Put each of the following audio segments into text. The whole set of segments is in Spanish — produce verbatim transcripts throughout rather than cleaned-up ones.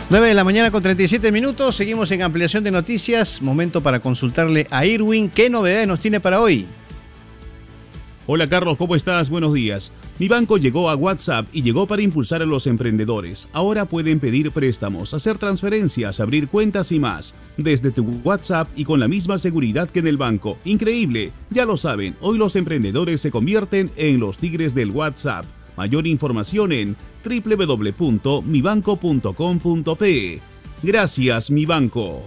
nueve de la mañana con treinta y siete minutos, seguimos en ampliación de noticias, momento para consultarle a Irwin qué novedades nos tiene para hoy. Hola Carlos, ¿cómo estás? Buenos días. Mi banco llegó a WhatsApp y llegó para impulsar a los emprendedores. Ahora pueden pedir préstamos, hacer transferencias, abrir cuentas y más. Desde tu WhatsApp y con la misma seguridad que en el banco. Increíble. Ya lo saben, hoy los emprendedores se convierten en los tigres del WhatsApp. Mayor información en doble u doble u doble u punto mi banco punto com punto pe. Gracias, Mi Banco.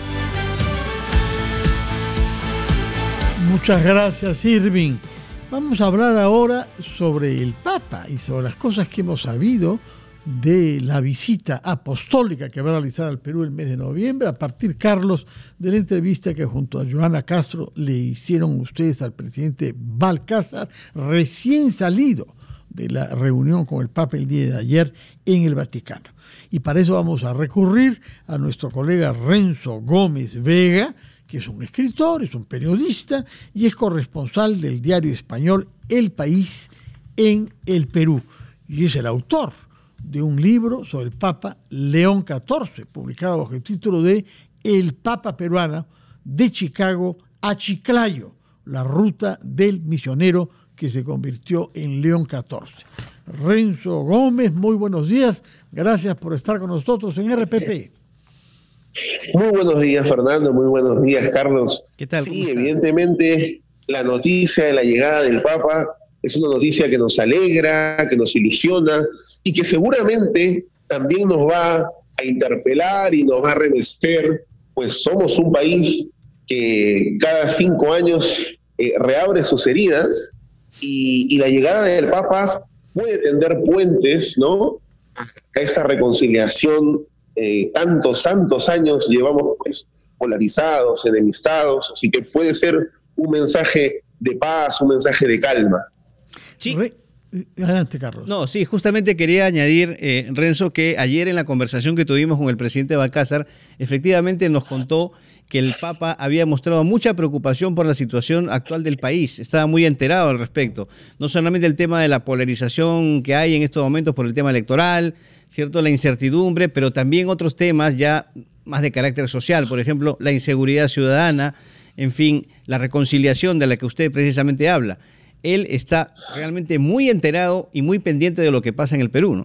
Muchas gracias, Irving. Vamos a hablar ahora sobre el Papa y sobre las cosas que hemos sabido de la visita apostólica que va a realizar al Perú el mes de noviembre, a partir, Carlos, de la entrevista que junto a Joana Castro le hicieron ustedes al presidente Balcázar, recién salido de la reunión con el Papa el día de ayer en el Vaticano. Y para eso vamos a recurrir a nuestro colega Renzo Gómez Vega, que es un escritor, es un periodista y es corresponsal del diario español El País en el Perú. Y es el autor de un libro sobre el Papa León catorce, publicado bajo el título de El Papa Peruano, de Chicago a Chiclayo, la ruta del misionero que se convirtió en León catorce. Renzo Gómez, muy buenos días. Gracias por estar con nosotros en R P P. Muy buenos días, Fernando. Muy buenos días, Carlos. ¿Qué tal? Sí, evidentemente la noticia de la llegada del Papa es una noticia que nos alegra, que nos ilusiona y que seguramente también nos va a interpelar y nos va a remecer, pues somos un país que cada cinco años eh, reabre sus heridas y, y la llegada del Papa puede tender puentes, ¿no?, a esta reconciliación. Eh, tantos, tantos años llevamos pues, polarizados, enemistados, así que puede ser un mensaje de paz, un mensaje de calma. Sí. Adelante, Carlos. No, sí, justamente quería añadir, eh, Renzo, que ayer en la conversación que tuvimos con el presidente Balcázar, efectivamente nos contó que el Papa había mostrado mucha preocupación por la situación actual del país, estaba muy enterado al respecto, no solamente el tema de la polarización que hay en estos momentos por el tema electoral, cierto, la incertidumbre, pero también otros temas ya más de carácter social, por ejemplo, la inseguridad ciudadana, en fin, la reconciliación de la que usted precisamente habla. Él está realmente muy enterado y muy pendiente de lo que pasa en el Perú, ¿no?